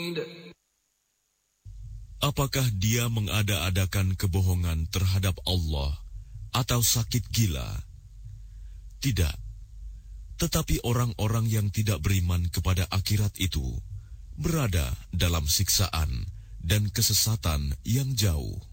Apakah dia mengada-adakan kebohongan terhadap Allah atau sakit gila? Tidak. Tetapi orang-orang yang tidak beriman kepada akhirat itu berada dalam siksaan dan kesesatan yang jauh.